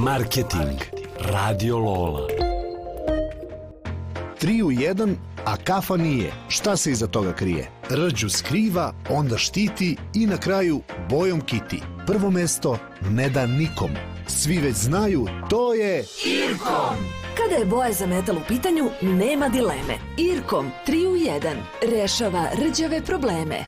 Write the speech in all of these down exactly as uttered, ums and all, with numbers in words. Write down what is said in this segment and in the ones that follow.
Marketing. Radio Lola. Tri u jedan, a kafa nije. Šta se iza toga krije? Rđu skriva, onda štiti i na kraju bojom kiti. Prvo mesto ne da nikom. Svi već znaju, to je Irkom. Kada je boja za metal u pitanju, nema dileme. Irkom tri u jedan rešava rđave probleme.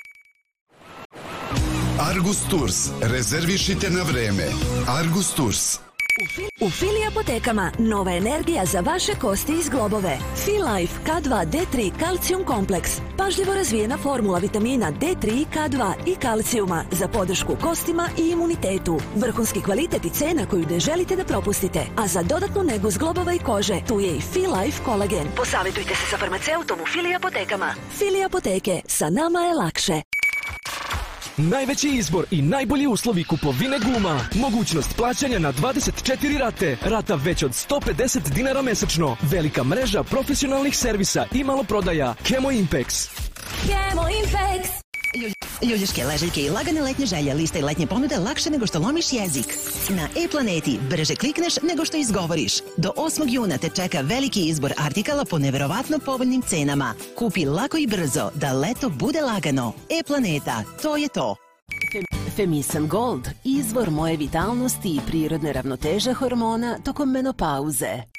Argus Tours. Rezervišite na vreme. Argus Tours. U Fili apotekama nova energija za vaše kosti i zglobove. Filife K dva D tri kalcijum kompleks. Pažljivo razvijena formula vitamina D tri, K dva i kalcijuma za podršku kostima i imunitetu. Vrhunski kvalitet i cena koju ne želite da propustite. A za dodatnu negu zglobova i kože, tu je i Filife kolagen. Posavetujte se sa farmaceutom u Fili apotekama. Fili apoteke, sa nama je lakše. Najveći izbor i najbolji uslovi kupovine guma. Mogućnost plaćanja na dvadeset četiri rate. Rata već od sto pedeset dinara mesečno. Velika mreža profesionalnih servisa i maloprodaja. Kemo Impex. Kemo Impex. Ljuljuške, leželjke i lagane letnje želje, liste i letnje ponude lakše nego što lomiš jezik. Na e-planeti brže klikneš nego što izgovoriš. Do osmog juna te čeka veliki izbor artikala po neverovatno povoljnim cenama. Kupi lako i brzo da leto bude lagano. E-planeta, to je to. Femisan Gold, izvor moje vitalnosti i prirodne ravnoteže hormona tokom menopauze.